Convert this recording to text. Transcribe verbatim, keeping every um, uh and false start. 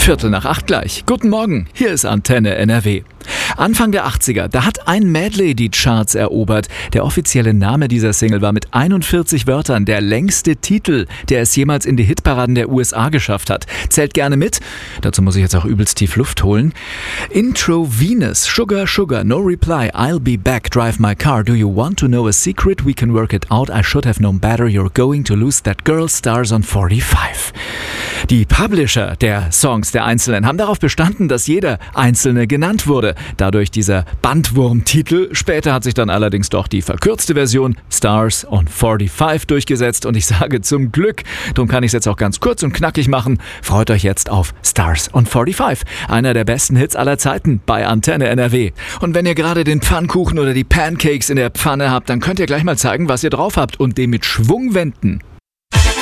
Viertel nach acht gleich. Guten Morgen, hier ist Antenne N R W. Anfang der achtziger, da hat ein Medley die Charts erobert. Der offizielle Name dieser Single war mit einundvierzig Wörtern der längste Titel, der es jemals in die Hitparaden der U S A geschafft hat. Zählt gerne mit. Dazu muss ich jetzt auch übelst tief Luft holen. Intro Venus, Sugar Sugar, No Reply, I'll Be Back, Drive My Car, Do You Want to Know a Secret? We Can Work It Out, I Should Have Known Better, You're Going to Lose That Girl, Stars on forty-five. Die Publisher der Songs der Einzelnen haben darauf bestanden, dass jeder Einzelne genannt wurde. Dadurch dieser Bandwurmtitel. Später hat sich dann allerdings doch die verkürzte Version Stars on forty-five durchgesetzt und ich sage zum Glück, darum kann ich es jetzt auch ganz kurz und knackig machen. Freut euch jetzt auf Stars on forty-five, einer der besten Hits aller Zeiten bei Antenne N R W. Und wenn ihr gerade den Pfannkuchen oder die Pancakes in der Pfanne habt, dann könnt ihr gleich mal zeigen, was ihr drauf habt und den mit Schwung wenden.